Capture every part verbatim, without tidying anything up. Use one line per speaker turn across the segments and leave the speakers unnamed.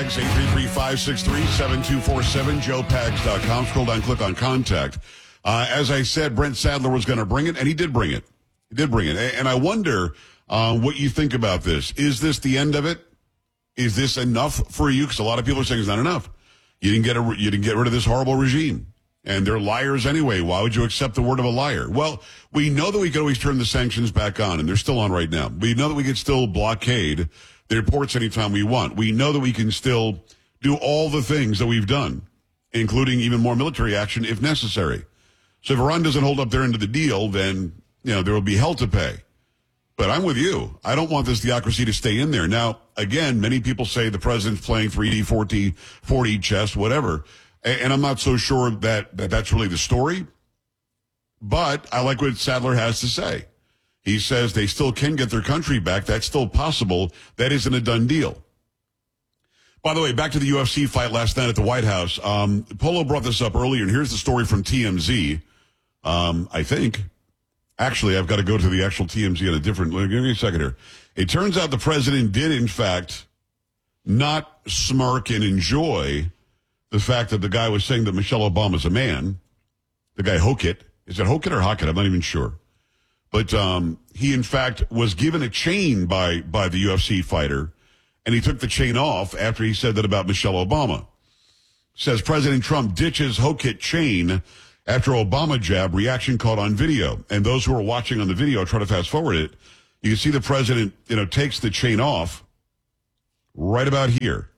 Pags, eight three three, five six three, seven two four seven, joe pags dot com. Scroll down, click on contact. Uh, as I said, Brent Sadler was going to bring it, and he did bring it. He did bring it. And I wonder uh, what you think about this. Is this the end of it? Is this enough for you? Because a lot of people are saying it's not enough. You didn't get a, you didn't get rid of this horrible regime. And they're liars anyway. Why would you accept the word of a liar? Well, we know that we can always turn the sanctions back on, and they're still on right now. We know that we can still blockade the ports anytime we want. We know that we can still do all the things that we've done, including even more military action if necessary. So if Iran doesn't hold up their end of the deal, then, you know, there will be hell to pay. But I'm with you. I don't want this theocracy to stay in there. Now, again, many people say the president's playing three D, four D, four D chess, whatever. And I'm not so sure that, that that's really the story. But I like what Sadler has to say. He says they still can get their country back. That's still possible. That isn't a done deal. By the way, back to the U F C fight last night at the White House. Um, Polo brought this up earlier, and here's the story from T M Z. Um, I think. Actually, I've got to go to the actual T M Z on a different... Give me a second here. It turns out the president did, in fact, not smirk and enjoy the fact that the guy was saying that Michelle Obama's a man. The guy Hokit. Is it Hokit or Hockett? I'm not even sure. But um, he, in fact, was given a chain by, by the U F C fighter, and he took the chain off after he said that about Michelle Obama. Says President Trump ditches Hokit chain after Obama jab, reaction caught on video. And those who are watching on the video, try to fast forward it, you can see the president, you know, takes the chain off right about here.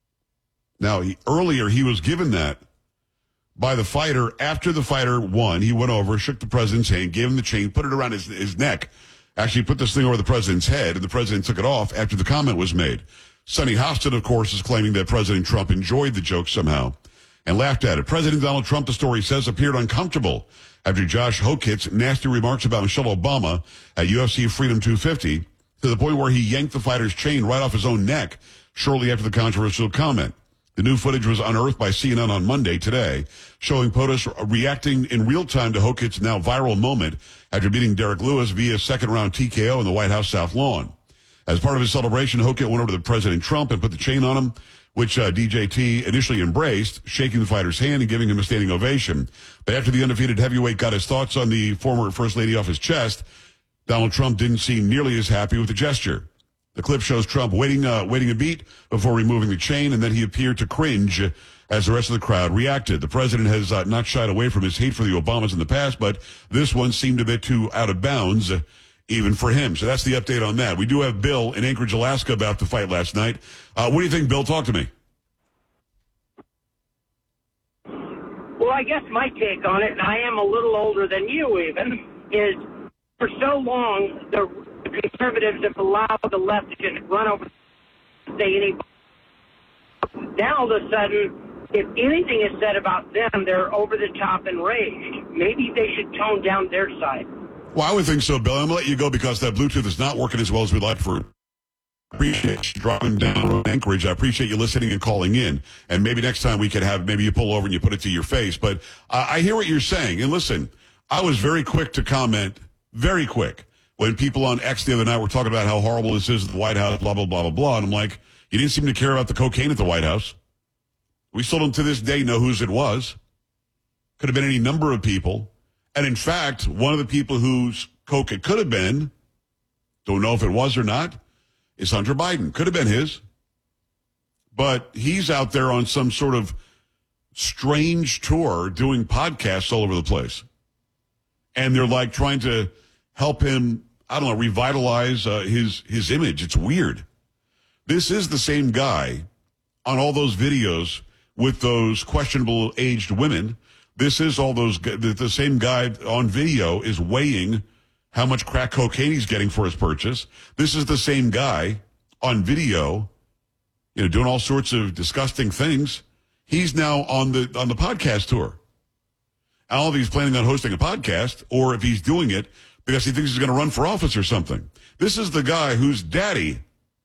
Now, he, earlier he was given that by the fighter. After the fighter won, he went over, shook the president's hand, gave him the chain, put it around his, his neck, actually put this thing over the president's head, and the president took it off after the comment was made. Sonny Hostin, of course, is claiming that President Trump enjoyed the joke somehow and laughed at it. President Donald Trump, the story says, appeared uncomfortable after Josh Hokit's nasty remarks about Michelle Obama at U F C Freedom two fifty, to the point where he yanked the fighter's chain right off his own neck shortly after the controversial comment. The new footage was unearthed by C N N on Monday today, showing POTUS reacting in real time to Hokit's now viral moment after beating Derek Lewis via second-round T K O in the White House South Lawn. As part of his celebration, Hokit went over to President Trump and put the chain on him, which uh, D J T initially embraced, shaking the fighter's hand and giving him a standing ovation. But after the undefeated heavyweight got his thoughts on the former First Lady off his chest, Donald Trump didn't seem nearly as happy with the gesture. The clip shows Trump waiting uh, waiting a beat before removing the chain, and then he appeared to cringe as the rest of the crowd reacted. The president has uh, not shied away from his hate for the Obamas in the past, but this one seemed a bit too out of bounds, uh, even for him. So that's the update on that. We do have Bill in Anchorage, Alaska, about the fight last night. Uh, what do you think, Bill? Talk to me.
Well, I guess my take on it, and I am a little older than you even, is for so long the conservatives have allowed the left to just run over say anybody. Now all of a sudden, if anything is said about them, they're over the top and enraged. Maybe they should tone down their side.
Well, I would think so, Bill. I'm going to let you go because that Bluetooth is not working as well as we'd like for. I appreciate you dropping down on Anchorage. I appreciate you listening and calling in. And maybe next time we could have, maybe you pull over and you put it to your face. But uh, I hear what you're saying. And listen, I was very quick to comment, very quick, when people on X the other night were talking about how horrible this is at the White House, blah, blah, blah, blah, blah. And I'm like, you didn't seem to care about the cocaine at the White House. We still don't to this day know whose it was. Could have been any number of people. And in fact, one of the people whose coke it could have been, don't know if it was or not, is Hunter Biden. Could have been his. But he's out there on some sort of strange tour doing podcasts all over the place. And they're like trying to help him, I don't know, revitalize uh, his, his image. It's weird. This is the same guy on all those videos with those questionable aged women. This is all those, the, the same guy on video is weighing how much crack cocaine he's getting for his purchase. This is the same guy on video, you know, doing all sorts of disgusting things. He's now on the on the podcast tour. I don't know if he's planning on hosting a podcast or if he's doing it because he thinks he's going to run for office or something. This is the guy whose daddy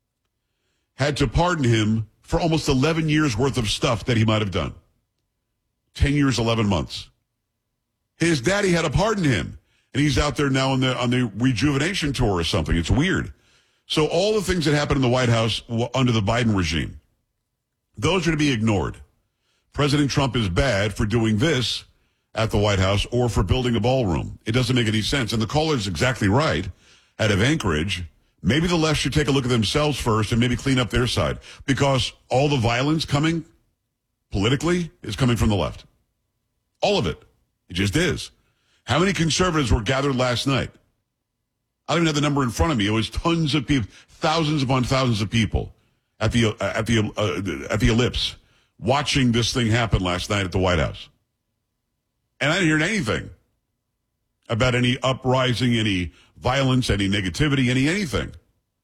had to pardon him for almost eleven years worth of stuff that he might have done. ten years, eleven months. His daddy had to pardon him. And he's out there now on the on the rejuvenation tour or something. It's weird. So all the things that happened in the White House under the Biden regime, Those are to be ignored. President Trump is bad for doing this at the White House or for building a ballroom. It doesn't make any sense. And the caller is exactly right. Out of Anchorage, maybe the left should take a look at themselves first and maybe clean up their side, because all the violence coming politically is coming from the left. All of it. It just is. How many conservatives were gathered last night? I don't even have the number in front of me. It was tons of people, thousands upon thousands of people at the uh, at the uh, at the Ellipse watching this thing happen last night at the White House. And I didn't hear anything about any uprising, any violence, any negativity, any anything.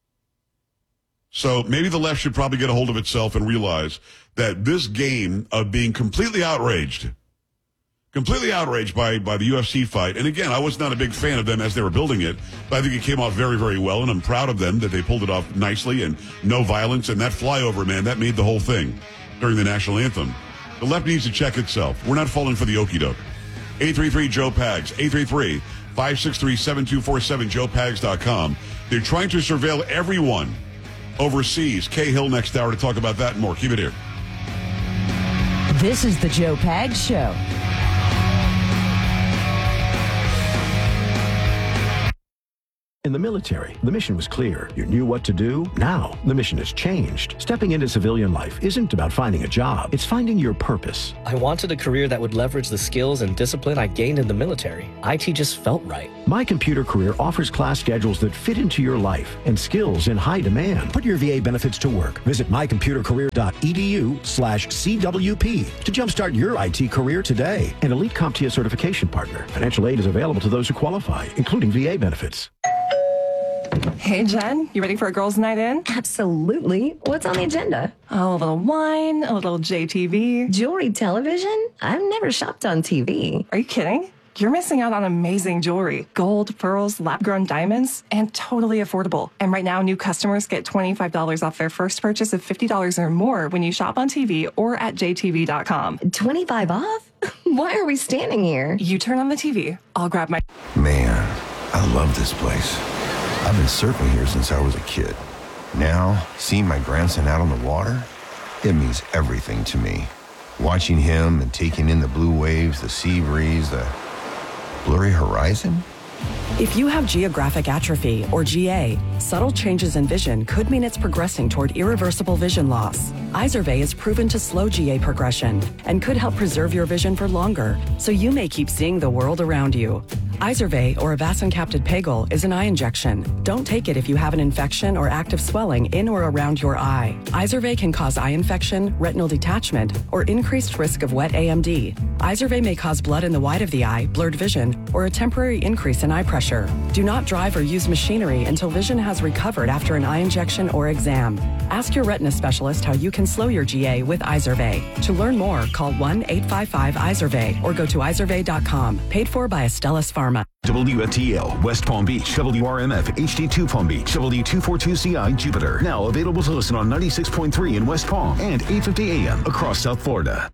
So maybe the left should probably get a hold of itself and realize that this game of being completely outraged, completely outraged by, by the U F C fight. And again, I was not a big fan of them as they were building it, but I think it came off very, very well. And I'm proud of them that they pulled it off nicely and no violence. And that flyover, man, that made the whole thing during the national anthem. The left needs to check itself. We're not falling for the okie doke. eight three three Joe Pags, eight three three, five six three, seven two four seven, joe pags dot com. They're trying to surveil everyone overseas. Kay Hill next hour to talk about that and more. Keep it here.
This is the Joe Pags Show.
In the military, the mission was clear. You knew what to do. Now, the mission has changed. Stepping into civilian life isn't about finding a job. It's finding your purpose.
I wanted a career that would leverage the skills and discipline I gained in the military. I T just felt right.
My Computer Career offers class schedules that fit into your life and skills in high demand. Put your V A benefits to work. Visit my computer career dot e d u slash C W P to jumpstart your I T career today. An elite CompTIA certification partner. Financial aid is available to those who qualify, including V A benefits.
Hey, Jen, you ready for a girls' night in?
Absolutely. What's on the agenda?
Oh, a little wine, a little J T V.
Jewelry television? I've never shopped on T V.
Are you kidding? You're missing out on amazing jewelry. Gold, pearls, lab-grown diamonds, and totally affordable. And right now, new customers get twenty-five dollars off their first purchase of fifty dollars or more when you shop on T V or at J T V dot com.
twenty-five off? Why are we standing here?
You turn on the T V. I'll grab my...
Man, I love this place. I've been surfing here since I was a kid. Now, seeing my grandson out on the water, it means everything to me. Watching him and taking in the blue waves, the sea breeze, the blurry horizon.
If you have geographic atrophy, or G A, subtle changes in vision could mean it's progressing toward irreversible vision loss. Izervay is proven to slow G A progression and could help preserve your vision for longer, so you may keep seeing the world around you. Izervay, or avacincaptad pegol, is an eye injection. Don't take it if you have an infection or active swelling in or around your eye. Izervay can cause eye infection, retinal detachment, or increased risk of wet A M D. Izervay may cause blood in the white of the eye, blurred vision, or a temporary increase in eye pressure. Do not drive or use machinery until vision has recovered after an eye injection or exam. Ask your retina specialist how you can slow your G A with Izervay. To learn more, call one eight five five Izervay or go to izervay dot com. Paid for by Astellas Pharma.
W F T L, West Palm Beach, W R M F, H D two Palm Beach, W two forty-two C I, Jupiter. Now available to listen on ninety-six point three in West Palm and eight fifty A M across South Florida.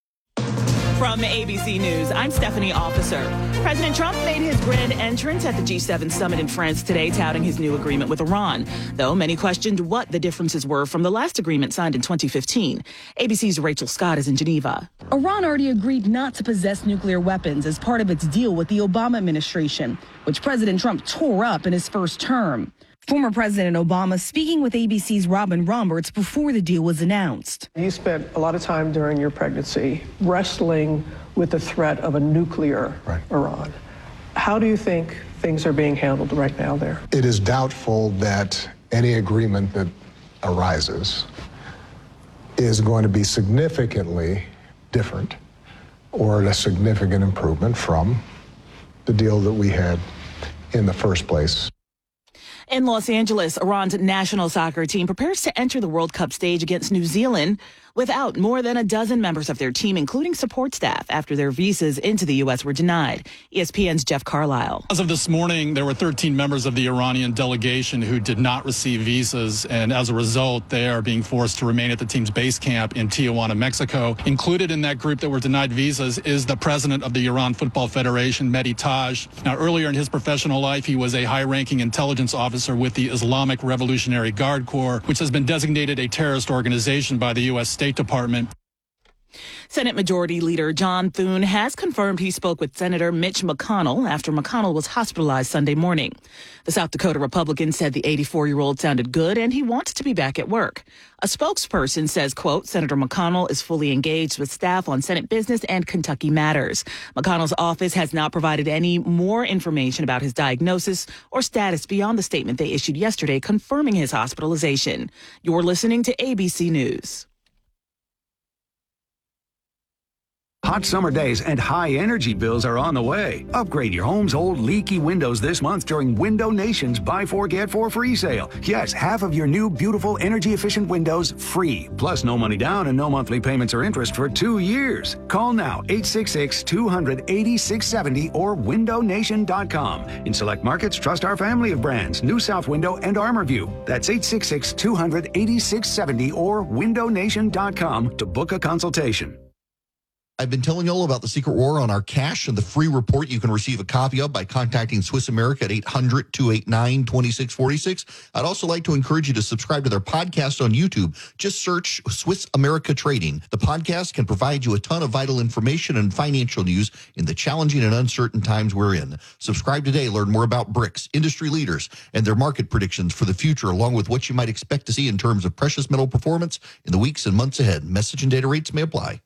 From A B C News, I'm Stephanie Officer. President Trump made his grand entrance at the G seven summit in France today, touting his new agreement with Iran, though many questioned what the differences were from the last agreement signed in twenty fifteen. A B C's Rachel Scott is in Geneva.
Iran already agreed not to possess nuclear weapons as part of its deal with the Obama administration, which President Trump tore up in his first term. Former President Obama speaking with A B C's Robin Roberts before the deal was announced.
You spent a lot of time during your pregnancy wrestling with the threat of a nuclear right. Iran. How do you think things are being handled right now there?
It is doubtful that any agreement that arises is going to be significantly different or a significant improvement from the deal that we had in the first place.
In Los Angeles, Iran's national soccer team prepares to enter the World Cup stage against New Zealand without more than a dozen members of their team, including support staff, after their visas into the U S were denied. E S P N's Jeff Carlisle.
As of this morning, there were thirteen members of the Iranian delegation who did not receive visas, and as a result, they are being forced to remain at the team's base camp in Tijuana, Mexico. Included in that group that were denied visas is the president of the Iran Football Federation, Mehdi Taj. Now, earlier in his professional life, he was a high-ranking intelligence officer with the Islamic Revolutionary Guard Corps, which has been designated a terrorist organization by the U S State State Department.
Senate Majority Leader John Thune has confirmed he spoke with Senator Mitch McConnell after McConnell was hospitalized Sunday morning. The South Dakota Republican said the eighty-four-year-old sounded good and he wants to be back at work. A spokesperson says, quote, Senator McConnell is fully engaged with staff on Senate business and Kentucky matters. McConnell's office has not provided any more information about his diagnosis or status beyond the statement they issued yesterday confirming his hospitalization. You're listening to A B C News.
Hot summer days and high energy bills are on the way. Upgrade your home's old leaky windows this month during Window Nation's Buy Four, Get Four free sale. Yes, half of your new, beautiful, energy-efficient windows free. Plus, no money down and no monthly payments or interest for two years. Call now, eight six six, two hundred, eighty-six seventy or window nation dot com. In select markets, trust our family of brands, New South Window and ArmorView. That's eight six six, two hundred, eighty-six seventy or window nation dot com to book a consultation.
I've been telling you all about the secret war on our cash and the free report you can receive a copy of by contacting Swiss America at eight hundred, two eight nine, two six four six. I'd also like to encourage you to subscribe to their podcast on YouTube. Just search Swiss America Trading. The podcast can provide you a ton of vital information and financial news in the challenging and uncertain times we're in. Subscribe today. Learn more about BRICS, industry leaders, and their market predictions for the future, along with what you might expect to see in terms of precious metal performance in the weeks and months ahead. Message and data rates may apply.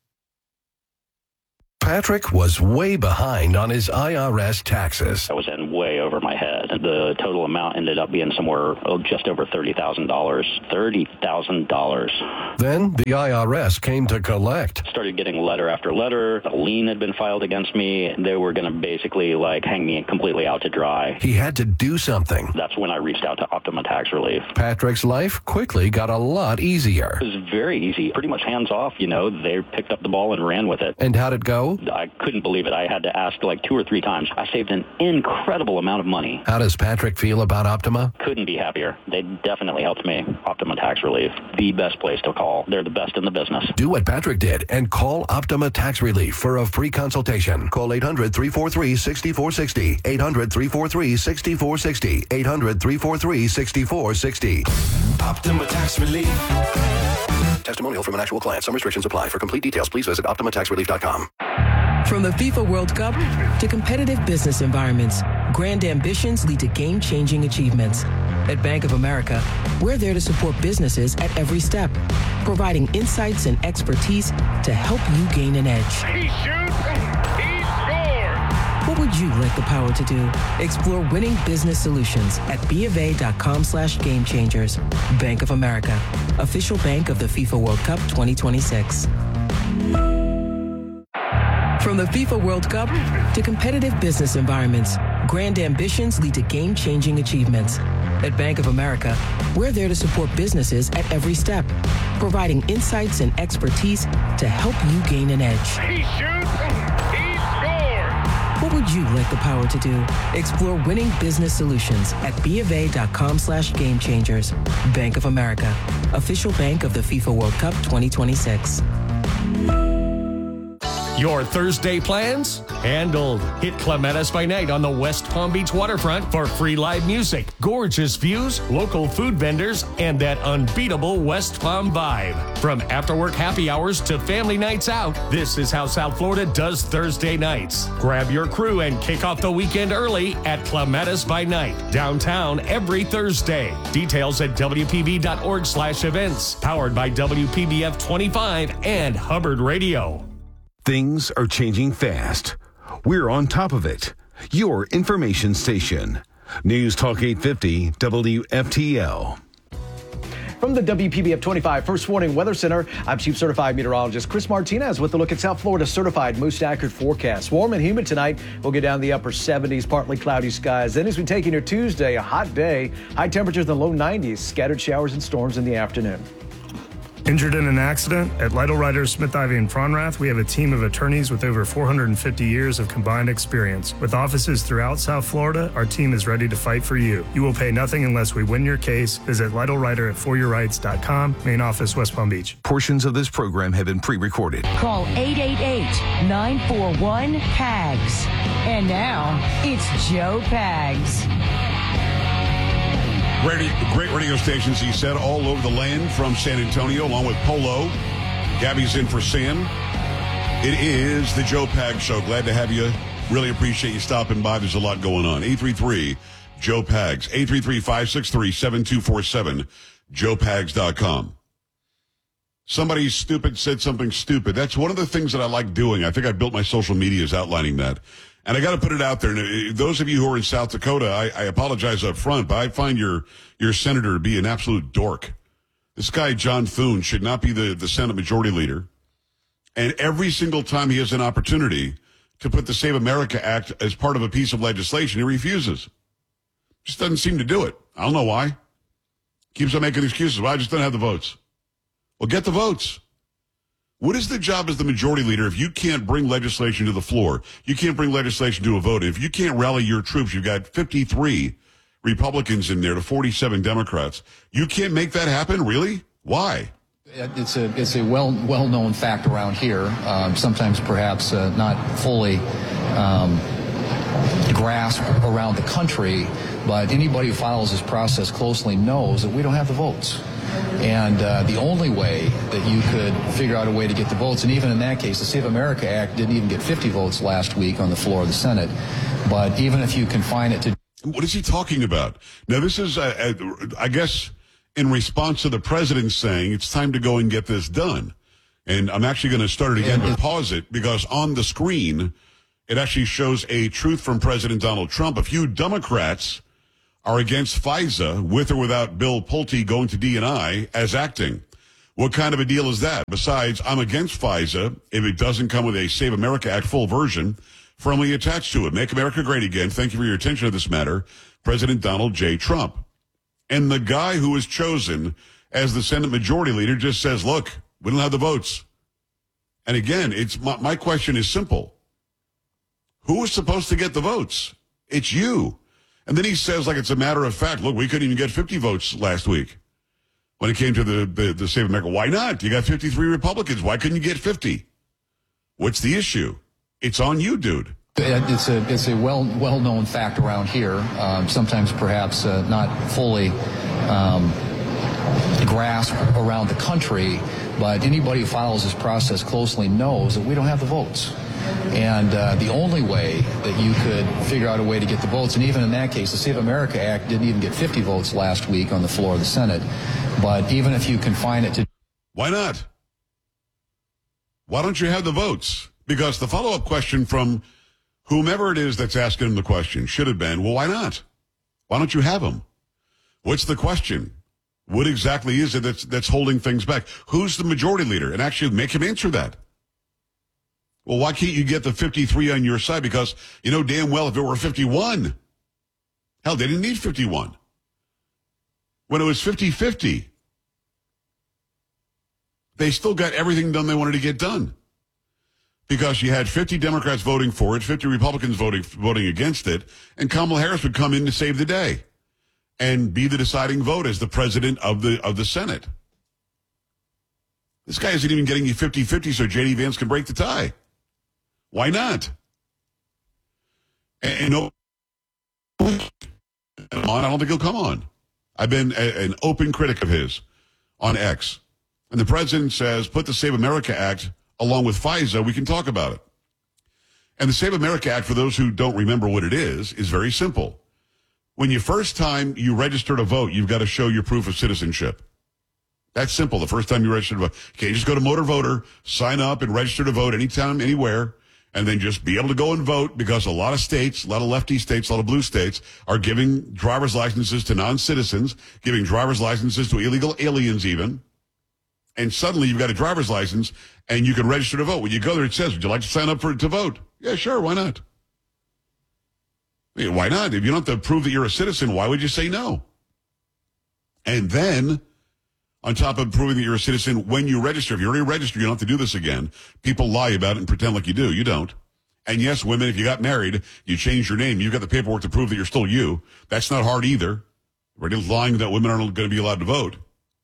Patrick was way behind on his I R S taxes.
I was in way over my head. The total amount ended up being somewhere oh, just over thirty thousand dollars. thirty thousand dollars.
Then the I R S came to collect.
Started getting letter after letter. A lien had been filed against me. They were going to basically like hang me completely out to dry.
He had to do something.
That's when I reached out to Optima Tax Relief.
Patrick's life quickly got a lot easier.
It was very easy. Pretty much hands off, you know. They picked up the ball and ran with it.
And how'd it go?
I couldn't believe it. I had to ask like two or three times. I saved an incredible amount of money.
How does Patrick feel about Optima?
Couldn't be happier. They definitely helped me. Optima Tax Relief, the best place to call. They're the best in the business.
Do what Patrick did and call Optima Tax Relief for a free consultation. Call eight hundred, three four three, six four six zero. eight hundred, three four three, six four six zero. eight hundred, three four three, six four six zero.
Optima Tax Relief.
Testimonial from an actual client. Some restrictions apply. For complete details, please visit optima tax relief dot com.
From the FIFA World Cup to competitive business environments, grand ambitions lead to game-changing achievements. At Bank of America, we're there to support businesses at every step, providing insights and expertise to help you gain an edge.
He shoots, he scores!
What would you like the power to do? Explore winning business solutions at BofA.com slash game changers. Bank of America, official bank of the FIFA World Cup twenty twenty-six. From the FIFA World Cup to competitive business environments, grand ambitions lead to game-changing achievements. At Bank of America, we're there to support businesses at every step, providing insights and expertise to help you gain an edge.
He shoots, he scores!
What would you like the power to do? Explore winning business solutions at BofA.com slash game changers. Bank of America, official bank of the FIFA World Cup twenty twenty-six.
Your Thursday plans? Handled. Hit Clematis by Night on the West Palm Beach waterfront for free live music, gorgeous views, local food vendors, and that unbeatable West Palm vibe. From after-work happy hours to family nights out, this is how South Florida does Thursday nights. Grab your crew and kick off the weekend early at Clematis by Night, downtown every Thursday. Details at W P B dot org slash events. Powered by W P B F twenty-five and Hubbard Radio.
Things are changing fast. We're on top of it. Your information station. News Talk eight fifty W F T L.
From the W P B F twenty-five First Warning Weather Center, I'm Chief Certified Meteorologist Chris Martinez with a look at South Florida's certified most accurate forecast. Warm and humid tonight. We'll get down the upper seventies, partly cloudy skies. Then as we take into Tuesday, a hot day. High temperatures in the low nineties, scattered showers and storms in the afternoon.
Injured in an accident? At Lytle Writers, Smith, Ivy, and Fronrath, we have a team of attorneys with over four hundred fifty years of combined experience. With offices throughout South Florida, our team is ready to fight for you. You will pay nothing unless we win your case. Visit Lytle Writer at for your rights dot com, main office, West Palm Beach.
Portions of this program have been pre-recorded.
Call eight eight eight, nine four one, P A G S. And now, it's Joe Pags.
Great, great radio stations, he said, all over the land from San Antonio, along with Polo Gabby's in for Sam. It is the Joe Pags Show. Glad to have you. Really appreciate you stopping by. There's a lot going on. eight three three, Joe Pags. eight three three, five six three, seven two four seven. joe pags dot com. Somebody stupid said something stupid. That's one of the things that I like doing. I think I built my social medias outlining that. And I got to put it out there. And those of you who are in South Dakota, I, I apologize up front, but I find your, your senator to be an absolute dork. This guy, John Thune, should not be the, the Senate Majority Leader. And every single time he has an opportunity to put the Save America Act as part of a piece of legislation, he refuses. Just doesn't seem to do it. I don't know why. Keeps on making excuses. Well, I just don't have the votes. Well, get the votes. What is the job as the majority leader if you can't bring legislation to the floor? You can't bring legislation to a vote. If you can't rally your troops, you've got fifty-three Republicans in there to forty-seven Democrats. You can't make that happen? Really? Why?
It's a it's a well well known fact around here. Um, sometimes perhaps uh, not fully um, grasped around the country, but anybody who follows this process closely knows that we don't have the votes. And uh, the only way that you could figure out a way to get the votes, and even in that case, the Save America Act didn't even get fifty votes last week on the floor of the Senate. But even if you confine it to...
What is he talking about? Now, this is, uh, I guess, in response to the president saying it's time to go and get this done. And I'm actually going to start it again, but pause it, because on the screen, it actually shows a truth from President Donald Trump. A few Democrats are against FISA, with or without Bill Pulte going to D and I as acting. What kind of a deal is that? Besides, I'm against FISA if it doesn't come with a Save America Act full version firmly attached to it. Make America great again. Thank you for your attention to this matter, President Donald J. Trump. And the guy who was chosen as the Senate Majority Leader just says, look, we don't have the votes. And again, it's my, my question is simple. Who is supposed to get the votes? It's you. And then he says, like it's a matter of fact, look, we couldn't even get fifty votes last week when it came to the, the, the Save America. Why not? You got fifty-three Republicans. Why couldn't you get fifty? What's the issue? It's on you, dude.
It's a it's a well well known fact around here. Um, sometimes perhaps uh, not fully um, grasped around the country, but anybody who follows this process closely knows that we don't have the votes. And uh, the only way that you could figure out a way to get the votes, and even in that case, the Save America Act didn't even get fifty votes last week on the floor of the Senate. But even if you confine it to...
Why not? Why don't you have the votes? Because the follow-up question from whomever it is that's asking him the question should have been, well, why not? Why don't you have them? What's the question? What exactly is it that's, that's holding things back? Who's the majority leader? And actually make him answer that. Well, why can't you get the fifty-three on your side? Because you know damn well if it were fifty-one, hell, they didn't need fifty-one. When it was fifty-fifty, they still got everything done they wanted to get done. Because you had fifty Democrats voting for it, fifty Republicans voting voting against it, and Kamala Harris would come in to save the day and be the deciding vote as the president of the of the Senate. This guy isn't even getting you fifty-fifty so J D Vance can break the tie. Why not? And, and I don't think he'll come on. I've been a, an open critic of his on X. And the president says, put the Save America Act along with FISA, we can talk about it. And the Save America Act, for those who don't remember what it is, is very simple. When you first time you register to vote, you've got to show your proof of citizenship. That's simple. The first time you register to vote. You can't just go to Motor Voter, sign up and register to vote anytime, anywhere, and then just be able to go and vote, because a lot of states, a lot of lefty states, a lot of blue states are giving driver's licenses to non-citizens, giving driver's licenses to illegal aliens even. And suddenly you've got a driver's license and you can register to vote. When you go there, it says, would you like to sign up for to vote? Yeah, sure. Why not? I mean, why not? If you don't have to prove that you're a citizen, why would you say no? And then, on top of proving that you're a citizen, when you register, if you're already registered, you don't have to do this again. People lie about it and pretend like you do. You don't. And yes, women, if you got married, you change your name. You've got the paperwork to prove that you're still you. That's not hard either. We're lying that women aren't going to be allowed to vote.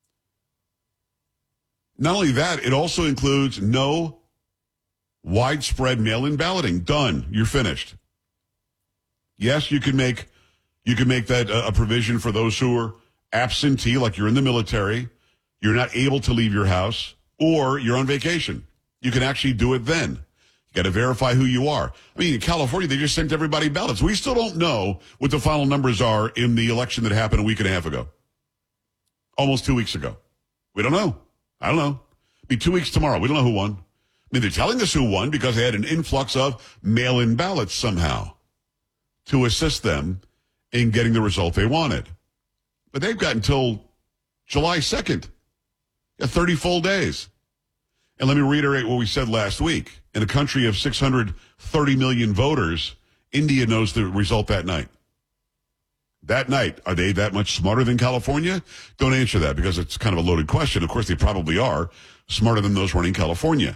Not only that, it also includes no widespread mail-in balloting. Done. You're finished. Yes, you can make you can make that a, a provision for those who are absentee, like you're in the military, you're not able to leave your house, or you're on vacation. You can actually do it then. You got to verify who you are. I mean, in California, they just sent everybody ballots. We still don't know what the final numbers are in the election that happened a week and a half ago. Almost two weeks ago. We don't know. I don't know. It'll be two weeks tomorrow. We don't know who won. I mean, they're telling us who won because they had an influx of mail-in ballots somehow to assist them in getting the result they wanted. But they've got until July second. Got thirty full days. And let me reiterate what we said last week. In a country of six hundred thirty million voters, India knows the result that night. That night, are they that much smarter than California? Don't answer that because it's kind of a loaded question. Of course, they probably are smarter than those running California.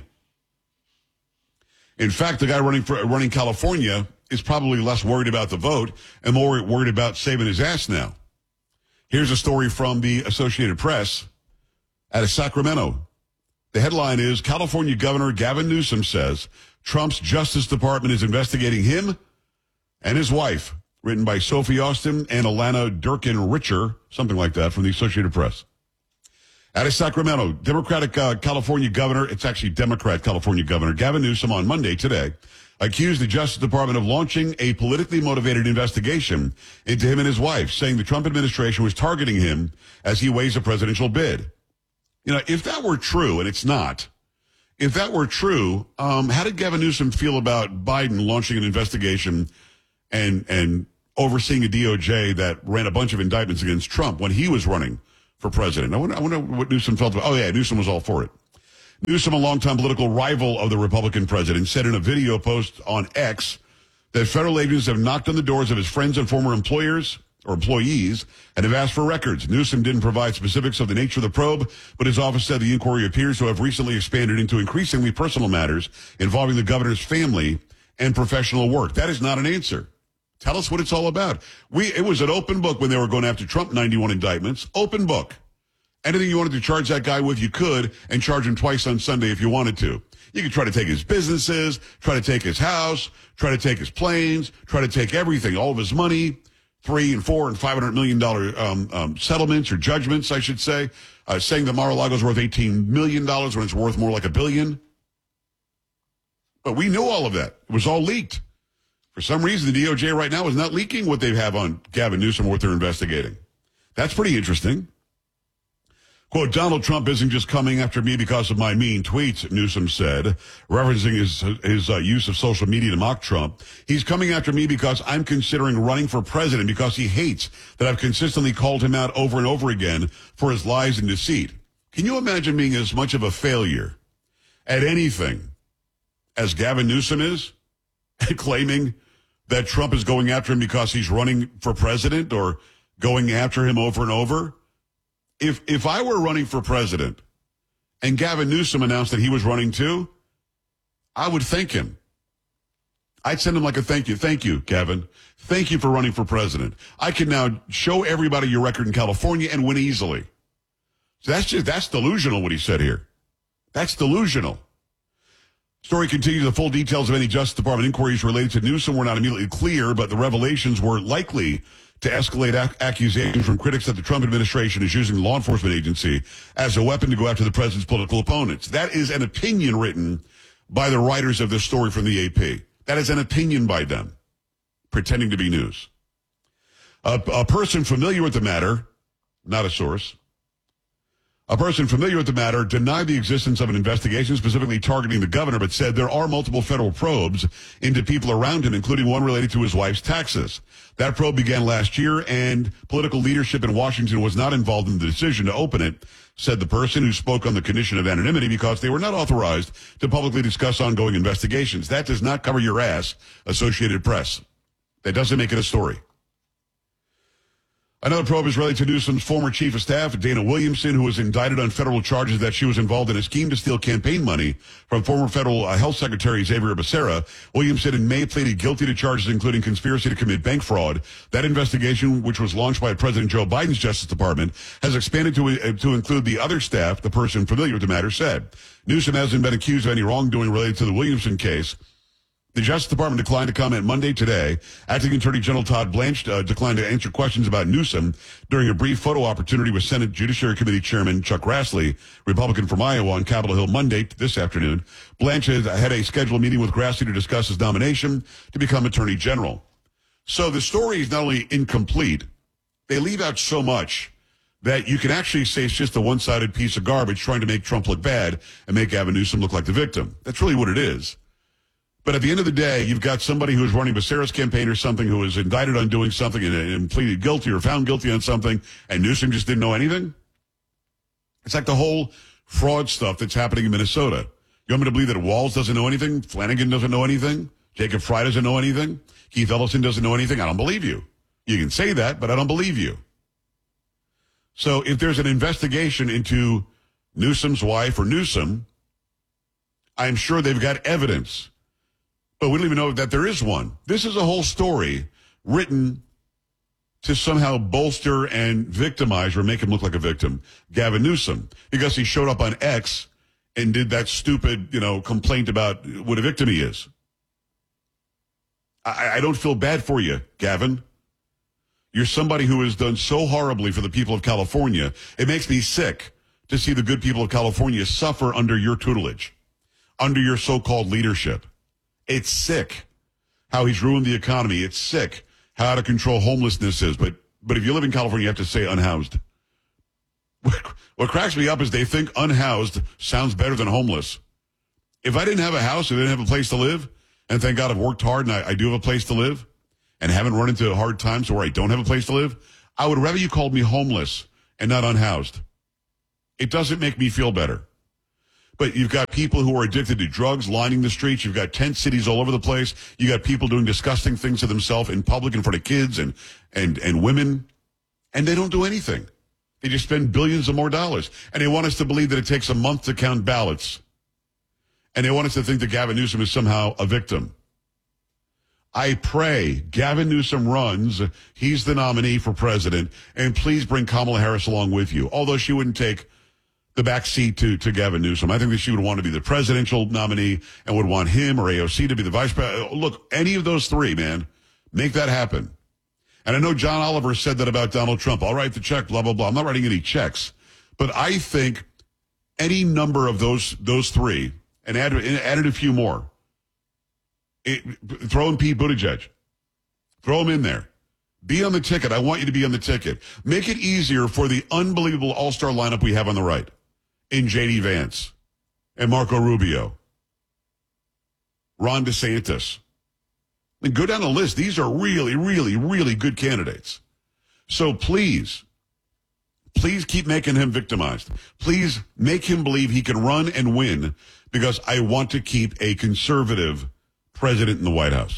In fact, the guy running for running California is probably less worried about the vote and more worried about saving his ass now. Here's a story from the Associated Press out of Sacramento. The headline is, California Governor Gavin Newsom says Trump's Justice Department is investigating him and his wife. Written by Sophie Austin and Alana Durkin-Richer, something like that, from the Associated Press. Out of Sacramento, Democratic uh, California Governor, it's actually Democrat California Governor Gavin Newsom on Monday today, accused the Justice Department of launching a politically motivated investigation into him and his wife, saying the Trump administration was targeting him as he weighs a presidential bid. You know, if that were true, and it's not, if that were true, um, how did Gavin Newsom feel about Biden launching an investigation and and overseeing a D O J that ran a bunch of indictments against Trump when he was running for president? I wonder, I wonder what Newsom felt about. Oh, yeah, Newsom was all for it. Newsom, a longtime political rival of the Republican president, said in a video post on X that federal agents have knocked on the doors of his friends and former employers or employees and have asked for records. Newsom didn't provide specifics of the nature of the probe, but his office said the inquiry appears to have recently expanded into increasingly personal matters involving the governor's family and professional work. That is not an answer. Tell us what it's all about. We It was an open book when they were going after Trump, ninety-one indictments. Open book. Anything you wanted to charge that guy with, you could, and charge him twice on Sunday if you wanted to. You could try to take his businesses, try to take his house, try to take his planes, try to take everything, all of his money. Three and four and five hundred million dollar um, um, settlements or judgments, I should say, uh, saying that Mar-a-Lago's worth eighteen million dollars when it's worth more like a billion. But we knew all of that. It was all leaked. For some reason, the D O J right now is not leaking what they have on Gavin Newsom or what they're investigating. That's pretty interesting. Quote, Donald Trump isn't just coming after me because of my mean tweets, Newsom said, referencing his, his uh, use of social media to mock Trump. He's coming after me because I'm considering running for president because he hates that I've consistently called him out over and over again for his lies and deceit. Can you imagine being as much of a failure at anything as Gavin Newsom is, claiming that Trump is going after him because he's running for president or going after him over and over? If if I were running for president and Gavin Newsom announced that he was running too, I would thank him. I'd send him like a thank you. Thank you, Gavin. Thank you for running for president. I can now show everybody your record in California and win easily. So that's just, that's delusional what he said here. That's delusional. Story continues. The full details of any Justice Department inquiries related to Newsom were not immediately clear, but the revelations were likely to escalate ac- accusations from critics that the Trump administration is using the law enforcement agency as a weapon to go after the president's political opponents. That is an opinion written by the writers of this story from the A P. That is an opinion by them, pretending to be news. A, a person familiar with the matter, not a source, a person familiar with the matter denied the existence of an investigation specifically targeting the governor, but said there are multiple federal probes into people around him, including one related to his wife's taxes. That probe began last year, and political leadership in Washington was not involved in the decision to open it, said the person who spoke on the condition of anonymity because they were not authorized to publicly discuss ongoing investigations. That does not cover your ass, Associated Press. That doesn't make it a story. Another probe is related to Newsom's former chief of staff, Dana Williamson, who was indicted on federal charges that she was involved in a scheme to steal campaign money from former federal uh, health secretary Xavier Becerra. Williamson in May pleaded guilty to charges including conspiracy to commit bank fraud. That investigation, which was launched by President Joe Biden's Justice Department, has expanded to, uh, to include the other staff, the person familiar with the matter said. Newsom hasn't been accused of any wrongdoing related to the Williamson case, The Justice Department declined to comment Monday today. Acting Attorney General Todd Blanche uh, declined to answer questions about Newsom during a brief photo opportunity with Senate Judiciary Committee Chairman Chuck Grassley, Republican from Iowa, on Capitol Hill Monday this afternoon. Blanche had a scheduled meeting with Grassley to discuss his nomination to become Attorney General. So the story is not only incomplete, they leave out so much that you can actually say it's just a one-sided piece of garbage trying to make Trump look bad and make Gavin Newsom look like the victim. That's really what it is. But at the end of the day, you've got somebody who's running Becerra's campaign or something who was indicted on doing something and, and pleaded guilty or found guilty on something, and Newsom just didn't know anything. It's like the whole fraud stuff that's happening in Minnesota. You want me to believe that Walz doesn't know anything? Flanagan doesn't know anything? Jacob Fry doesn't know anything? Keith Ellison doesn't know anything? I don't believe you. You can say that, but I don't believe you. So if there's an investigation into Newsom's wife or Newsom, I'm sure they've got evidence. But we don't even know that there is one. This is a whole story written to somehow bolster and victimize or make him look like a victim, Gavin Newsom, because he showed up on X and did that stupid, you know, complaint about what a victim he is. I, I don't feel bad for you, Gavin. You're somebody who has done so horribly for the people of California. It makes me sick to see the good people of California suffer under your tutelage, under your so-called leadership. It's sick how he's ruined the economy. It's sick how out of control homelessness is. But but if you live in California, you have to say unhoused. What cracks me up is they think unhoused sounds better than homeless. If I didn't have a house, if I didn't have a place to live, and thank God I've worked hard and I, I do have a place to live and haven't run into hard times where I don't have a place to live, I would rather you called me homeless and not unhoused. It doesn't make me feel better. But you've got people who are addicted to drugs lining the streets. You've got tent cities all over the place. You got people doing disgusting things to themselves in public in front of kids and, and, and women. And they don't do anything. They just spend billions of more dollars. And they want us to believe that it takes a month to count ballots. And they want us to think that Gavin Newsom is somehow a victim. I pray Gavin Newsom runs. He's the nominee for president. And please bring Kamala Harris along with you. Although she wouldn't take the back seat to, to Gavin Newsom. I think that she would want to be the presidential nominee and would want him or A O C to be the vice president. Look, any of those three, man, make that happen. And I know John Oliver said that about Donald Trump. I'll write the check, blah, blah, blah. I'm not writing any checks. But I think any number of those those three, and add, and added a few more, it, throw in Pete Buttigieg. Throw him in there. Be on the ticket. I want you to be on the ticket. Make it easier for the unbelievable all-star lineup we have on the right. In J D Vance and Marco Rubio, Ron DeSantis. I mean, go down the list. These are really, really, really good candidates. So please, please keep making him victimized. Please make him believe he can run and win, because I want to keep a conservative president in the White House.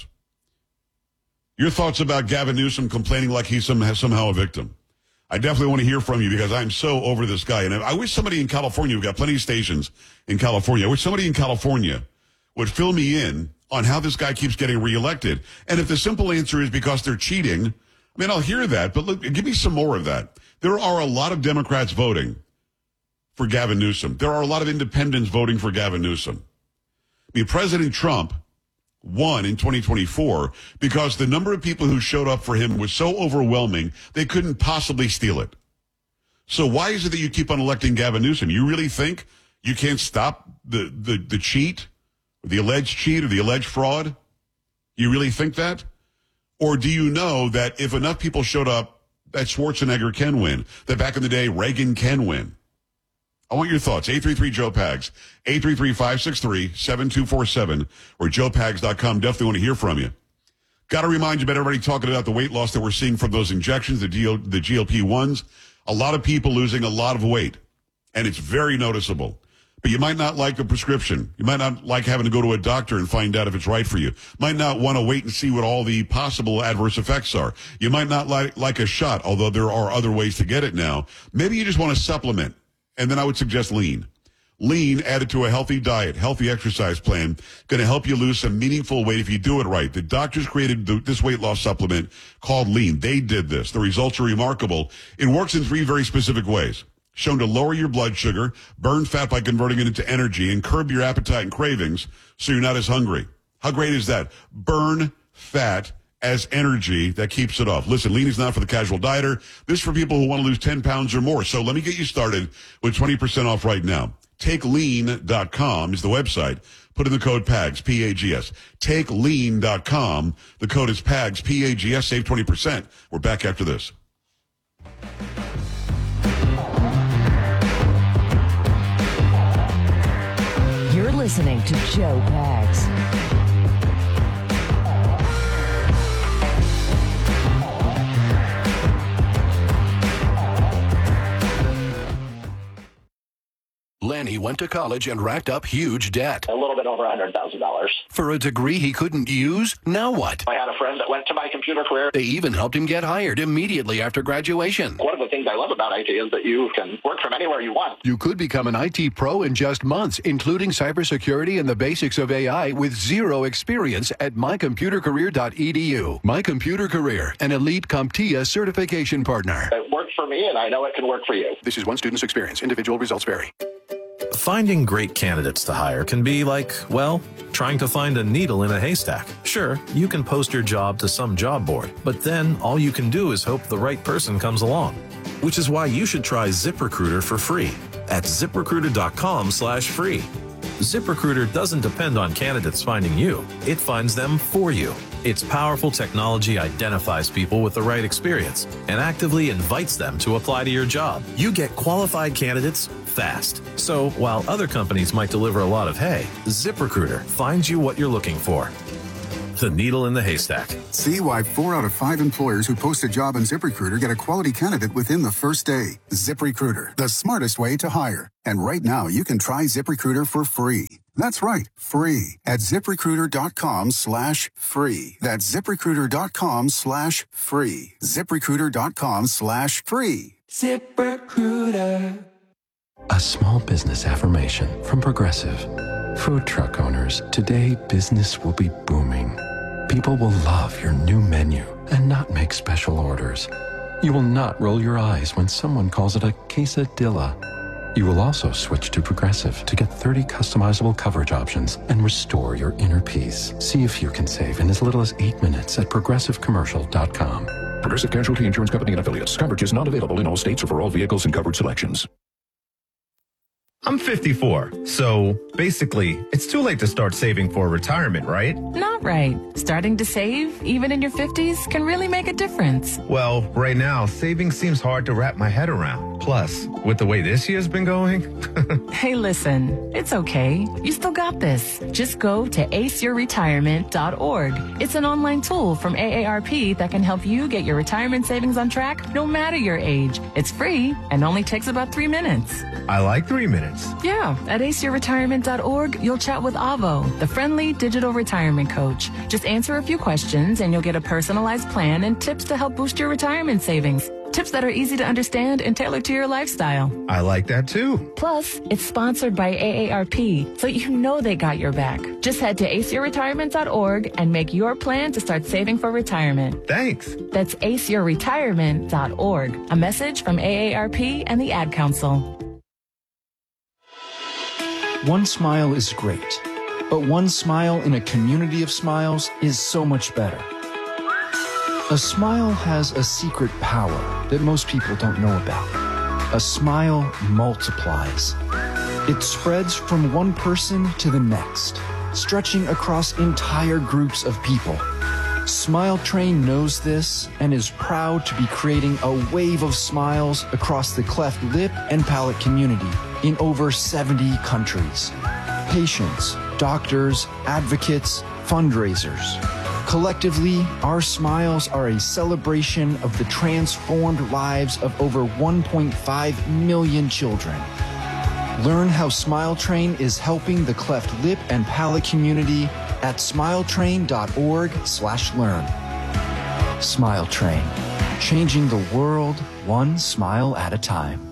Your thoughts about Gavin Newsom complaining like he's some, somehow a victim? I definitely want to hear from you, because I'm so over this guy. And I wish somebody in California, we've got plenty of stations in California, I wish somebody in California would fill me in on how this guy keeps getting reelected. And if the simple answer is because they're cheating, I mean, I'll hear that, but look, give me some more of that. There are a lot of Democrats voting for Gavin Newsom. There are a lot of independents voting for Gavin Newsom. I mean, President Trump won in twenty twenty-four because the number of people who showed up for him was so overwhelming they couldn't possibly steal it. So why is it that you keep on electing Gavin Newsom? You really think you can't stop the, the, the cheat, the alleged cheat or the alleged fraud? You really think that? Or do you know that if enough people showed up, that Schwarzenegger can win, that back in the day Reagan can win? I want your thoughts. eight three three Joe Pags, eight three three, five six three, seven two four seven, or joe pags dot com. Definitely want to hear from you. Got to remind you about everybody talking about the weight loss that we're seeing from those injections, the, G- the G L P ones. A lot of people losing a lot of weight, and it's very noticeable. But you might not like the prescription. You might not like having to go to a doctor and find out if it's right for you. Might not want to wait and see what all the possible adverse effects are. You might not like, like a shot, although there are other ways to get it now. Maybe you just want to supplement. And then I would suggest lean. Lean added to a healthy diet, healthy exercise plan, going to help you lose some meaningful weight if you do it right. The doctors created this weight loss supplement called Lean. They did this. The results are remarkable. It works in three very specific ways. Shown to lower your blood sugar, burn fat by converting it into energy, and curb your appetite and cravings so you're not as hungry. How great is that? Burn fat as energy that keeps it off. Listen, lean is not for the casual dieter. This is for people who want to lose ten pounds or more. So let me get you started with twenty percent off right now. take lean dot com is the website. Put in the code PAGS, P A G S. take lean dot com. The code is PAGS, P A G S. Save twenty percent. We're back after this.
You're listening to Joe Pags.
Lanny went to college and racked up huge debt.
A little bit over one hundred thousand dollars.
For a degree he couldn't use? Now what?
I had a friend that went to my computer career.
They even helped him get hired immediately after graduation.
One of the things I love about I T is that you can work from anywhere you want.
You could become an I T pro in just months, including cybersecurity and the basics of A I with zero experience at my computer career dot e d u. My Computer Career, an elite CompTIA certification partner.
It worked for me, and I know it can work for you.
This is one student's experience. Individual results vary.
Finding great candidates to hire can be like, well, trying to find a needle in a haystack. Sure, you can post your job to some job board, but then all you can do is hope the right person comes along. Which is why you should try ZipRecruiter for free at zip recruiter dot com slash free. ZipRecruiter doesn't depend on candidates finding you. It finds them for you. Its powerful technology identifies people with the right experience and actively invites them to apply to your job. You get qualified candidates fast. So while other companies might deliver a lot of hay, ZipRecruiter finds you what you're looking for. The needle in the haystack.
See why four out of five employers who post a job on ZipRecruiter get a quality candidate within the first day. ZipRecruiter, the smartest way to hire. And right now, you can try ZipRecruiter for free. That's right, free at zip recruiter dot com slash free. That's zip recruiter dot com slash free. zip recruiter dot com slash free.
ZipRecruiter. A small business affirmation from Progressive. Food truck owners, today business will be booming. People will love your new menu and not make special orders. You will not roll your eyes when someone calls it a quesadilla. You will also switch to Progressive to get thirty customizable coverage options and restore your inner peace. See if you can save in as little as eight minutes at progressive commercial dot com.
Progressive Casualty Insurance Company and Affiliates. Coverage is not available in all states or for all vehicles and coverage selections.
I'm fifty-four, so basically, it's too late to start saving for retirement, right?
Not right. Starting to save, even in your fifties, can really make a difference.
Well, right now, saving seems hard to wrap my head around. Plus, with the way this year's been going...
Hey, listen, it's okay. You still got this. Just go to ace your retirement dot org. It's an online tool from A A R P that can help you get your retirement savings on track no matter your age. It's free and only takes about three minutes.
I like three minutes.
Yeah, at ace your retirement dot org, you'll chat with Avo, the friendly digital retirement coach. Just answer a few questions and you'll get a personalized plan and tips to help boost your retirement savings. Tips that are easy to understand and tailored to your lifestyle.
I like that too.
Plus, it's sponsored by A A R P, so you know they got your back. Just head to ace your retirement dot org and make your plan to start saving for retirement.
Thanks.
That's ace your retirement dot org. A message from A A R P and the Ad Council.
One smile is great, but one smile in a community of smiles is so much better. A smile has a secret power that most people don't know about. A smile multiplies. It spreads from one person to the next, stretching across entire groups of people. Smile Train knows this and is proud to be creating a wave of smiles across the cleft lip and palate community in over seventy countries. Patients, doctors, advocates, fundraisers. Collectively, our smiles are a celebration of the transformed lives of over one point five million children. Learn how Smile Train is helping the cleft lip and palate community at smile train dot org slash learn. Smile Train, changing the world one smile at a time.